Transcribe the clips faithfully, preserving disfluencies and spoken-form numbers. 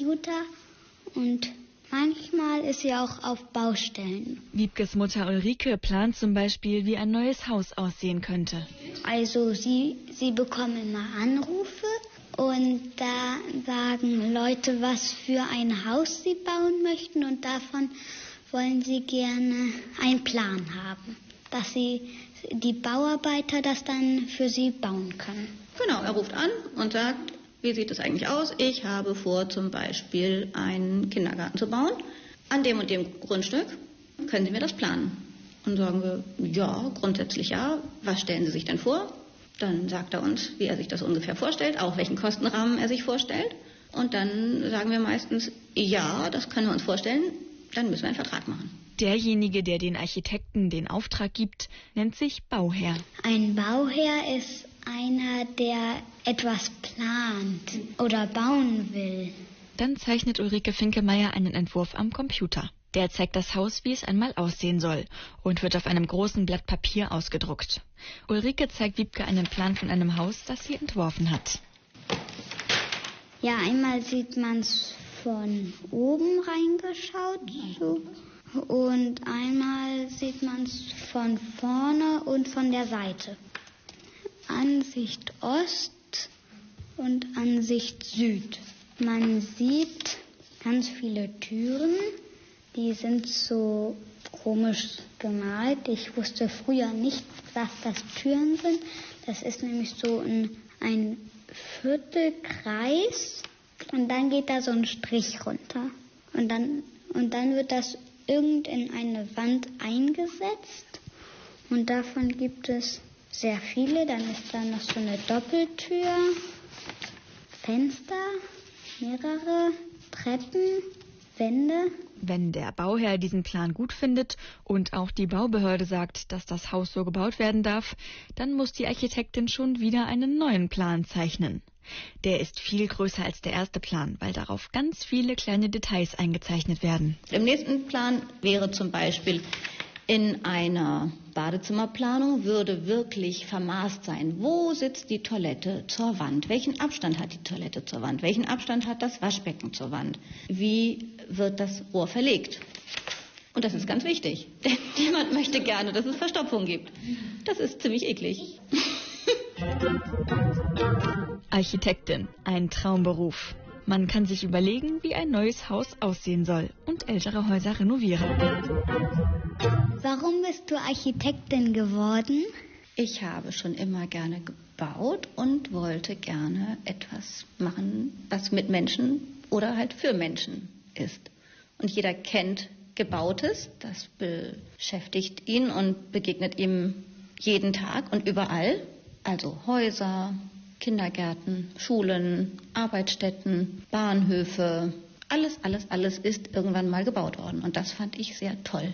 Computer und manchmal ist sie auch auf Baustellen. Wiebkes Mutter Ulrike plant zum Beispiel, wie ein neues Haus aussehen könnte. Also sie, sie bekommen immer Anrufe und da sagen Leute, was für ein Haus sie bauen möchten und davon wollen sie gerne einen Plan haben, dass sie die Bauarbeiter das dann für sie bauen können. Genau, er ruft an und sagt, wie sieht es eigentlich aus? Ich habe vor, zum Beispiel einen Kindergarten zu bauen. An dem und dem Grundstück können Sie mir das planen? Und sagen wir, ja, grundsätzlich ja. Was stellen Sie sich denn vor? Dann sagt er uns, wie er sich das ungefähr vorstellt, auch welchen Kostenrahmen er sich vorstellt. Und dann sagen wir meistens, ja, das können wir uns vorstellen, dann müssen wir einen Vertrag machen. Derjenige, der den Architekten den Auftrag gibt, nennt sich Bauherr. Ein Bauherr ist einer, der etwas plant oder bauen will. Dann zeichnet Ulrike Finkemeyer einen Entwurf am Computer. Der zeigt das Haus, wie es einmal aussehen soll und wird auf einem großen Blatt Papier ausgedruckt. Ulrike zeigt Wiebke einen Plan von einem Haus, das sie entworfen hat. Ja, einmal sieht man es von oben reingeschaut so, und einmal sieht man es von vorne und von der Seite. Ansicht Ost und Ansicht Süd. Man sieht ganz viele Türen, die sind so komisch gemalt. Ich wusste früher nicht, was das Türen sind. Das ist nämlich so ein, ein Viertelkreis und dann geht da so ein Strich runter. Und dann, und dann wird das irgend in eine Wand eingesetzt und davon gibt es sehr viele. Dann ist da noch so eine Doppeltür, Fenster, mehrere Treppen, Wände. Wenn der Bauherr diesen Plan gut findet und auch die Baubehörde sagt, dass das Haus so gebaut werden darf, dann muss die Architektin schon wieder einen neuen Plan zeichnen. Der ist viel größer als der erste Plan, weil darauf ganz viele kleine Details eingezeichnet werden. Im nächsten Plan wäre zum Beispiel, in einer Badezimmerplanung würde wirklich vermaßt sein, wo sitzt die Toilette zur Wand, welchen Abstand hat die Toilette zur Wand, welchen Abstand hat das Waschbecken zur Wand, wie wird das Rohr verlegt. Und das ist ganz wichtig, denn niemand möchte gerne, dass es Verstopfung gibt. Das ist ziemlich eklig. Architektin, ein Traumberuf. Man kann sich überlegen, wie ein neues Haus aussehen soll und ältere Häuser renovieren. Warum bist du Architektin geworden? Ich habe schon immer gerne gebaut und wollte gerne etwas machen, was mit Menschen oder halt für Menschen ist. Und jeder kennt Gebautes, das beschäftigt ihn und begegnet ihm jeden Tag und überall. Also Häuser, Kindergärten, Schulen, Arbeitsstätten, Bahnhöfe, alles, alles, alles ist irgendwann mal gebaut worden. Und das fand ich sehr toll.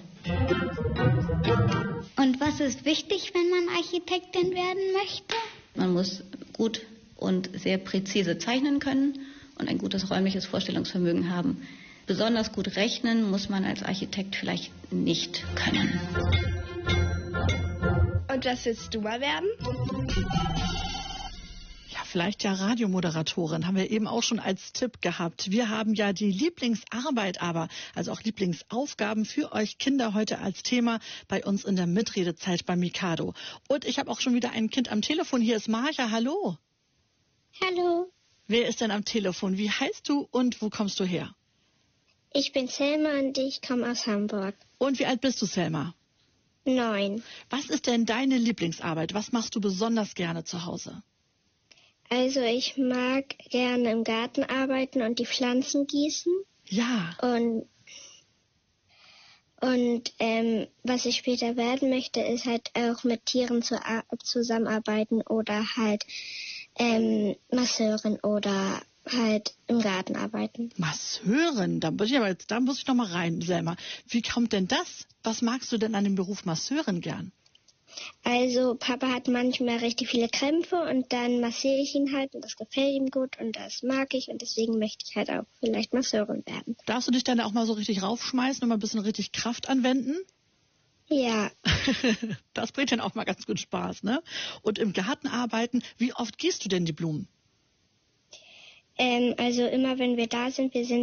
Und was ist wichtig, wenn man Architektin werden möchte? Man muss gut und sehr präzise zeichnen können und ein gutes räumliches Vorstellungsvermögen haben. Besonders gut rechnen muss man als Architekt vielleicht nicht können. Und was willst du mal werden? Vielleicht ja Radiomoderatorin, haben wir eben auch schon als Tipp gehabt. Wir haben ja die Lieblingsarbeit aber, also auch Lieblingsaufgaben für euch Kinder heute als Thema bei uns in der Mitredezeit bei Mikado. Und ich habe auch schon wieder ein Kind am Telefon. Hier ist Marja, hallo. Hallo. Wer ist denn am Telefon? Wie heißt du und wo kommst du her? Ich bin Selma und ich komme aus Hamburg. Und wie alt bist du, Selma? Neun. Was ist denn deine Lieblingsarbeit? Was machst du besonders gerne zu Hause? Also ich mag gerne im Garten arbeiten und die Pflanzen gießen. Ja. Und, und ähm, was ich später werden möchte, ist halt auch mit Tieren zu, zusammenarbeiten oder halt ähm, Masseurin oder halt im Garten arbeiten. Masseurin? Da muss ich aber jetzt, da muss ich noch mal rein, Selma. Wie kommt denn das? Was magst du denn an dem Beruf Masseurin gern? Also Papa hat manchmal richtig viele Krämpfe und dann massiere ich ihn halt und das gefällt ihm gut und das mag ich und deswegen möchte ich halt auch vielleicht Masseurin werden. Darfst du dich dann auch mal so richtig raufschmeißen und mal ein bisschen richtig Kraft anwenden? Ja. Das bringt dann auch mal ganz gut Spaß, ne? Und im Garten arbeiten, wie oft gießt du denn die Blumen? Ähm, also immer wenn wir da sind, wir sind